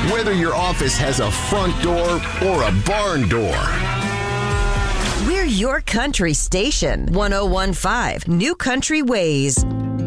Whether your office has a front door or a barn door. We're your country station. 101.5 New Country Ways.